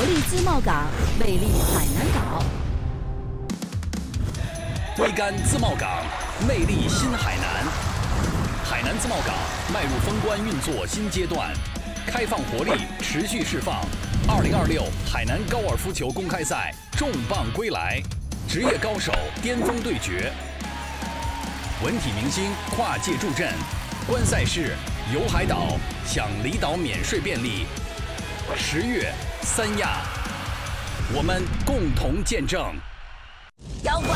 力自贸港，魅力海南岛。 桅杆自贸港，魅力新海南。海南自贸港迈入封关运作新阶段，开放活力持续释放。2026海南高尔夫球公开赛重磅归来，职业高手巅峰对决，文体明星跨界助阵。观赛事游海岛，享离岛免税便利。10月3亚，我们共同见证。 摇滚